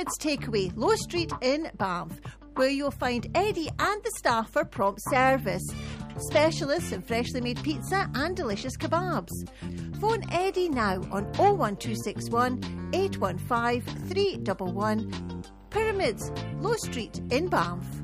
Pyramids Takeaway, Low Street in Banff, where you'll find Eddie and the staff for prompt service. Specialists in freshly made pizza and delicious kebabs. Phone Eddie now on 01261 815 311. Pyramids, Low Street in Banff.